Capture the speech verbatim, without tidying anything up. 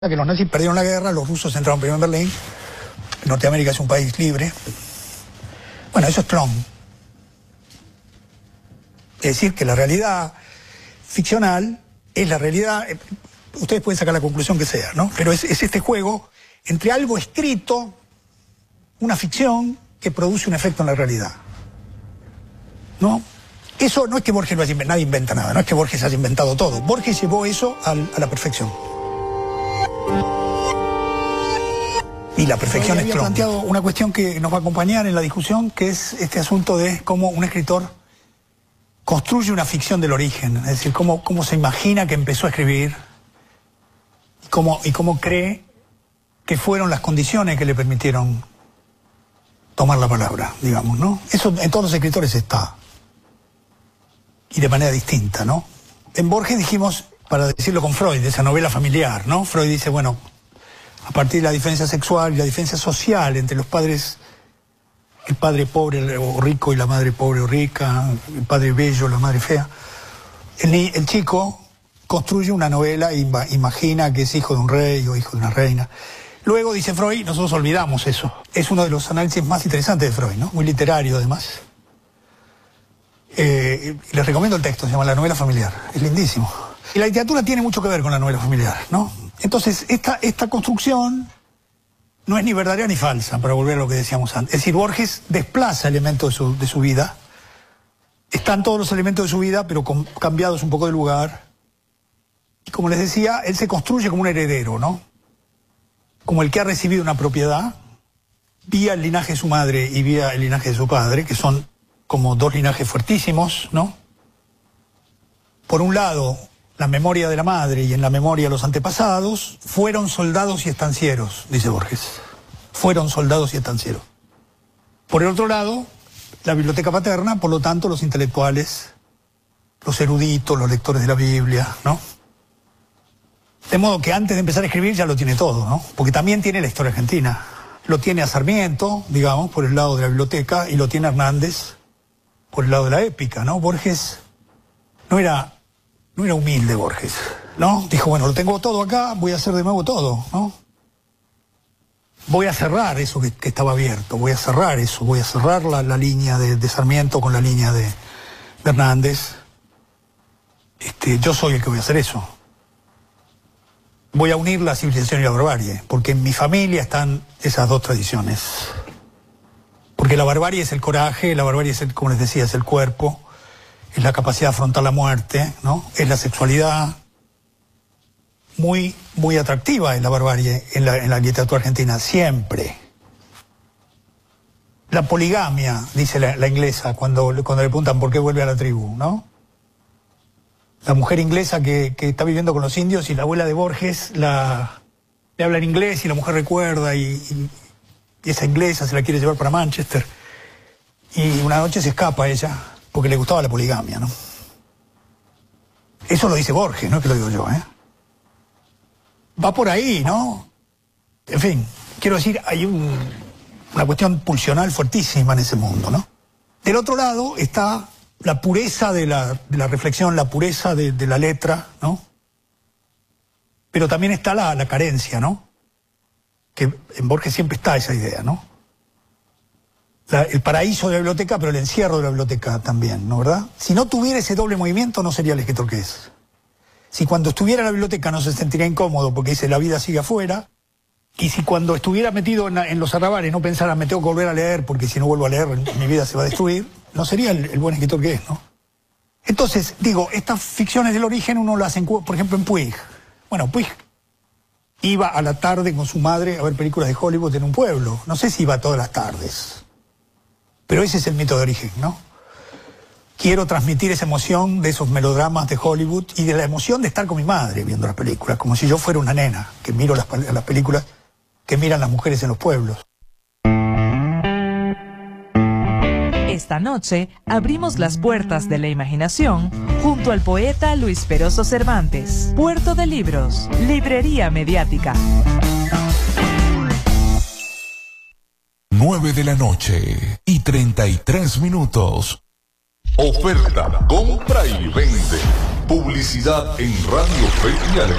Que los nazis perdieron la guerra, los rusos entraron primero en Berlín, Norteamérica es un país libre. Bueno, eso es clon. Es decir, que la realidad ficcional es la realidad, eh, ustedes pueden sacar la conclusión que sea, ¿no? Pero es, es este juego entre algo escrito, una ficción, que produce un efecto en la realidad, ¿no? Eso no es que Borges lo haya inventado, nadie inventa nada, no es que Borges haya inventado todo. Borges llevó eso al, a la perfección. Y la perfección es clon. Había planteado una cuestión que nos va a acompañar en la discusión, que es este asunto de cómo un escritor construye una ficción del origen, es decir, cómo, cómo se imagina que empezó a escribir y cómo, y cómo cree que fueron las condiciones que le permitieron tomar la palabra, digamos, ¿no? Eso en todos los escritores está, y de manera distinta, ¿no? En Borges dijimos, para decirlo con Freud, de esa novela familiar, ¿no? Freud dice, bueno, a partir de la diferencia sexual y la diferencia social entre los padres, el padre pobre o rico y la madre pobre o rica, el padre bello, la madre fea, el, el chico construye una novela e imagina que es hijo de un rey o hijo de una reina. Luego, dice Freud, nosotros olvidamos eso. Es uno de los análisis más interesantes de Freud, ¿no? Muy literario además. Eh, les recomiendo el texto, se llama La novela familiar, es lindísimo. Y la literatura tiene mucho que ver con la novela familiar, ¿no? Entonces, esta, esta construcción no es ni verdadera ni falsa, para volver a lo que decíamos antes. Es decir, Borges desplaza elementos de su, de su vida. Están todos los elementos de su vida, pero con, cambiados un poco de lugar. Y como les decía, él se construye como un heredero, ¿no? Como el que ha recibido una propiedad, vía el linaje de su madre y vía el linaje de su padre, que son como dos linajes fuertísimos, ¿no? Por un lado, la memoria de la madre y en la memoria de los antepasados, fueron soldados y estancieros, dice Borges. Fueron soldados y estancieros. Por el otro lado, la biblioteca paterna, por lo tanto, los intelectuales, los eruditos, los lectores de la Biblia, ¿no? De modo que antes de empezar a escribir ya lo tiene todo, ¿no? Porque también tiene la historia argentina. Lo tiene a Sarmiento, digamos, por el lado de la biblioteca, y lo tiene a Hernández por el lado de la épica, ¿no? Borges no era... No era humilde Borges, ¿no? Dijo, bueno, lo tengo todo acá, voy a hacer de nuevo todo, ¿no? Voy a cerrar eso que, que estaba abierto, voy a cerrar eso, voy a cerrar la, la línea de, de Sarmiento con la línea de, de Hernández. Este, yo soy el que voy a hacer eso. Voy a unir la civilización y la barbarie, porque en mi familia están esas dos tradiciones. Porque la barbarie es el coraje, la barbarie es, el, como les decía, es el cuerpo, es la capacidad de afrontar la muerte, ¿no? Es la sexualidad muy, muy atractiva en la barbarie, en la, en la literatura argentina, siempre. La poligamia, dice la, la inglesa, cuando, cuando le preguntan por qué vuelve a la tribu, ¿no? La mujer inglesa que, que está viviendo con los indios y la abuela de Borges la, le habla en inglés y la mujer recuerda y, y, y esa inglesa se la quiere llevar para Manchester. Y una noche se escapa ella, porque le gustaba la poligamia, ¿no? Eso lo dice Borges, no es que lo digo yo, ¿eh? Va por ahí, ¿no? En fin, quiero decir, hay un, una cuestión pulsional fuertísima en ese mundo, ¿no? Del otro lado está la pureza de la, de la reflexión, la pureza de, de la letra, ¿no? Pero también está la, la carencia, ¿no? Que en Borges siempre está esa idea, ¿no? La, el paraíso de la biblioteca, pero el encierro de la biblioteca también, ¿no, verdad? Si no tuviera ese doble movimiento, no sería el escritor que es. Si cuando estuviera en la biblioteca no se sentiría incómodo porque dice la vida sigue afuera, y si cuando estuviera metido en, en los arrabales no pensara me tengo que volver a leer porque si no vuelvo a leer mi vida se va a destruir, no sería el, el buen escritor que es, ¿no? Entonces, digo, estas ficciones del origen uno las hacen, por ejemplo, en Puig. Bueno, Puig iba a la tarde con su madre a ver películas de Hollywood en un pueblo. No sé si iba todas las tardes. Pero ese es el mito de origen, ¿no? Quiero transmitir esa emoción de esos melodramas de Hollywood y de la emoción de estar con mi madre viendo las películas, como si yo fuera una nena que miro las, las películas que miran las mujeres en los pueblos. Esta noche abrimos las puertas de la imaginación junto al poeta Luis Peroso Cervantes. Puerto de Libros, Librería Mediática. nueve de la noche y treinta y tres minutos. Oferta, compra y vende. Publicidad en Radio Fe y Alegría.